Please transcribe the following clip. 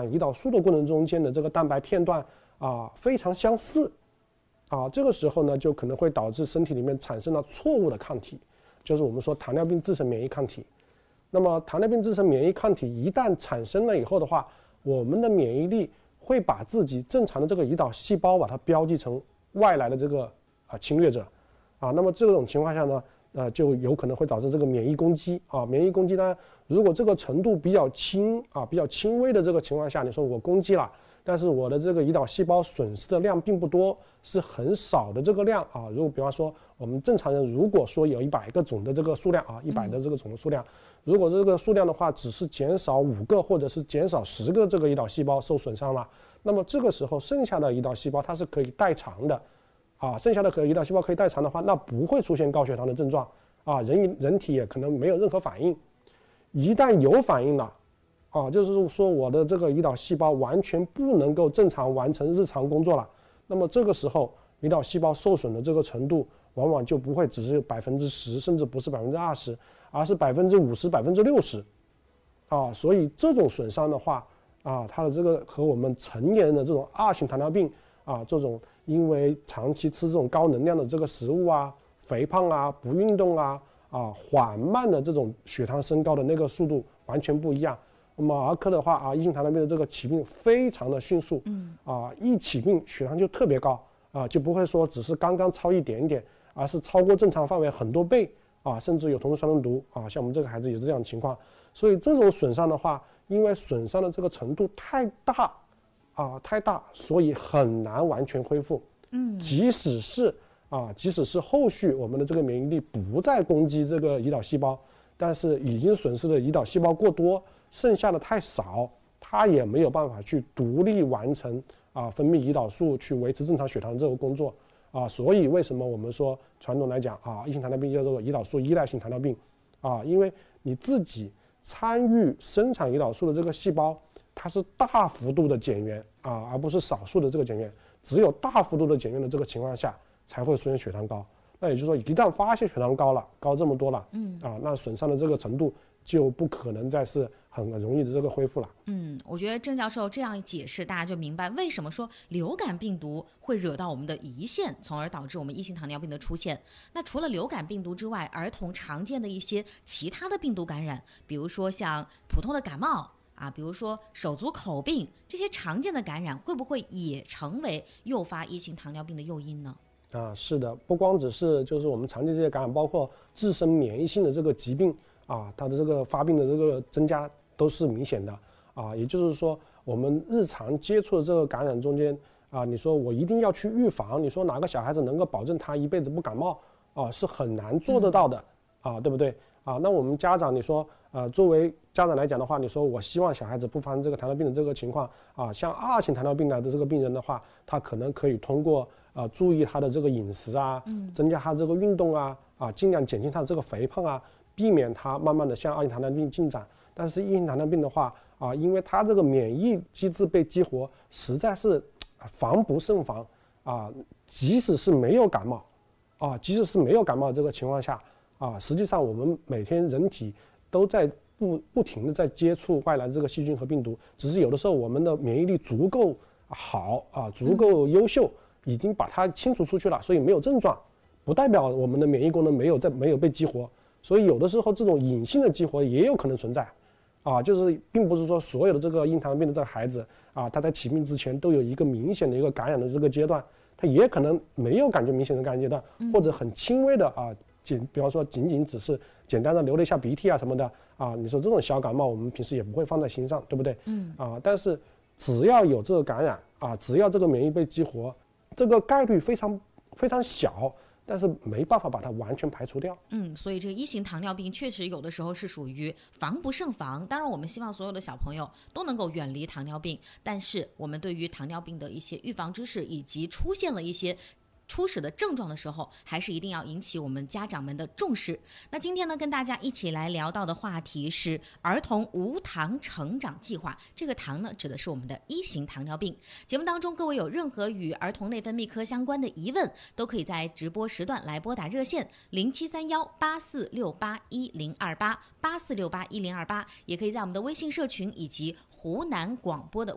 胰岛素的过程中间的这个蛋白片段非常相似这个时候呢就可能会导致身体里面产生了错误的抗体，就是我们说糖尿病自身免疫抗体。那么糖尿病自身侵益抗体一旦产生了以后的话，我们的免疫力会把自己正常的这个胰岛细胞把它标记成外来的这个侵略者那么这种情况下呢就有可能会导致这个免疫攻击免疫攻击呢，如果这个程度比较轻比较轻微的这个情况下，你说我攻击了，但是我的这个胰岛细胞损失的量并不多，是很少的这个量如果比方说我们正常人如果说有100个种的这个数量100的这个种的数量，如果这个数量的话只是减少5个或者是减少10个这个胰岛细胞受损伤了，那么这个时候剩下的胰岛细胞它是可以代偿的剩下的胰岛细胞可以代偿的话，那不会出现高血糖的症状人体也可能没有任何反应。一旦有反应了就是说我的这个胰岛细胞完全不能够正常完成日常工作了，那么这个时候胰岛细胞受损的这个程度往往就不会只是10%，甚至不是20%，而是50%、60%所以这种损伤的话它的这个和我们成年人的这种2型糖尿病这种因为长期吃这种高能量的这个食物肥胖不运动缓慢的这种血糖升高的那个速度完全不一样。那么儿科的话1型糖尿病的这个起病非常的迅速一起病血糖就特别高就不会说只是刚刚超一点点，而是超过正常范围很多倍甚至有同时酸中毒像我们这个孩子也是这样的情况。所以这种损伤的话，因为损伤的这个程度太大所以很难完全恢复即使是后续我们的这个免疫力不再攻击这个胰岛细胞，但是已经损失的胰岛细胞过多，剩下的太少，它也没有办法去独立完成分泌胰岛素去维持正常血糖这个工作所以为什么我们说传统来讲1型糖尿病叫做胰岛素依赖性糖尿病因为你自己参与生产胰岛素的这个细胞，它是大幅度的减员而不是少数的这个减员，只有大幅度的减员的这个情况下才会出现血糖高。那也就是说，一旦发现血糖高这么多了，那损伤的这个程度就不可能再是很容易的这个恢复了。 我觉得郑教授这样一解释，大家就明白为什么说流感病毒会惹到我们的胰腺，从而导致我们1型糖尿病的出现。那除了流感病毒之外，儿童常见的一些其他的病毒感染，比如说像普通的感冒比如说手足口病，这些常见的感染会不会也成为诱发1型糖尿病的诱因呢？ 是的，不光只是就是我们常见这些感染，包括自身免疫性的这个疾病它的这个发病的这个增加都是明显的也就是说我们日常接触的这个感染中间你说我一定要去预防，你说哪个小孩子能够保证他一辈子不感冒是很难做得到的对不对那我们家长你说作为家长来讲的话，你说我希望小孩子不发生这个糖尿病的这个情况像2型糖尿病来的这个病人的话，他可能可以通过注意他的这个饮食增加他这个运动尽量减轻他的这个肥胖避免他慢慢的向2型糖尿病进展。但是1型糖尿病的话因为他这个免疫机制被激活，实在是防不胜防即使是没有感冒这个情况下实际上我们每天人体都在不停的在接触外来的这个细菌和病毒，只是有的时候我们的免疫力足够好足够优秀，已经把它清除出去了，所以没有症状，不代表我们的免疫功能没有被激活。所以有的时候这种隐性的激活也有可能存在就是并不是说所有的这个1型糖尿病的这个孩子他在起病之前都有一个明显的一个感染的这个阶段，他也可能没有感觉明显的感染阶段或者很轻微的比方说仅仅只是简单的流了一下鼻涕什么的你说这种小感冒我们平时也不会放在心上，对不对但是只要有这个感染只要这个免疫被激活，这个概率非常非常小，但是没办法把它完全排除掉。 所以这个1型糖尿病确实有的时候是属于防不胜防。当然我们希望所有的小朋友都能够远离糖尿病，但是我们对于糖尿病的一些预防知识，以及出现了一些初始的症状的时候，还是一定要引起我们家长们的重视。那今天呢，跟大家一起来聊到的话题是儿童无糖成长计划。这个糖呢，指的是我们的1型糖尿病。节目当中，各位有任何与儿童内分泌科相关的疑问，都可以在直播时段来拨打热线07318468102884681028，也可以在我们的微信社群以及湖南广播的